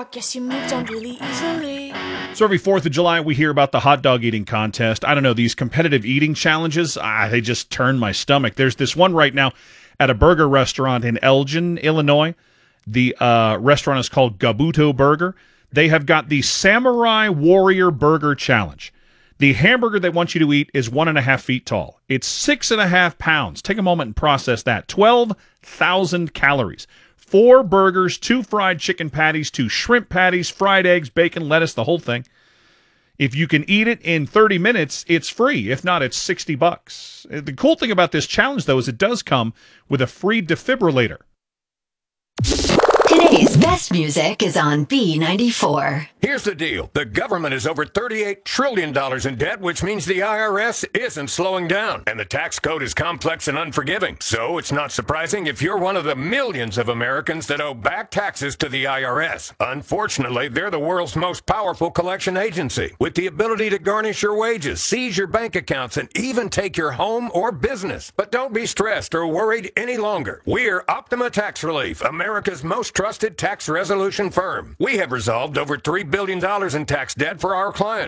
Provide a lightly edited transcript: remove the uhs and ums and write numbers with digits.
Guess you moved on really easily. So every 4th of July, we hear about the hot dog eating contest. I don't know, these competitive eating challenges, they just turn my stomach. There's this one right now at a burger restaurant in Elgin, Illinois. The restaurant is called Gabuto Burger. They have got the Samurai Warrior Burger Challenge. The hamburger they want you to eat is 1.5 feet tall. It's 6.5 pounds. Take a moment and process that. 12,000 calories. 4 burgers, 2 fried chicken patties, 2 shrimp patties, fried eggs, bacon, lettuce, the whole thing. If you can eat it in 30 minutes, it's free. If not, it's $60. The cool thing about this challenge, though, is it does come with a free defibrillator. Today's best music is on B94. Here's the deal. The government is over $38 trillion in debt, which means the IRS isn't slowing down. And the tax code is complex and unforgiving. So it's not surprising if you're one of the millions of Americans that owe back taxes to the IRS. Unfortunately, they're the world's most powerful collection agency, with the ability to garnish your wages, seize your bank accounts, and even take your home or business. But don't be stressed or worried any longer. We're Optima Tax Relief, America's most trusted tax resolution firm. We have resolved over $3 billion in tax debt for our clients.